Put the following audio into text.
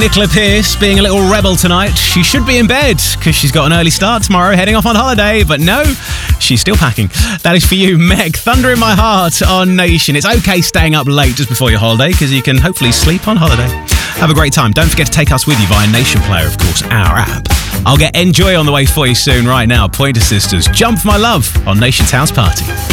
Nicola Pearce being a little rebel tonight. She should be in bed because she's got an early start tomorrow, heading off on holiday. But no, she's still packing. That is for you, Meg. Thunder in My Heart on Nation. It's okay staying up late just before your holiday because you can hopefully sleep on holiday. Have a great time. Don't forget to take us with you via Nation Player, of course, our app. I'll get Enjoy on the way for you soon. Right now, Pointer Sisters, Jump for My Love on Nation's House Party.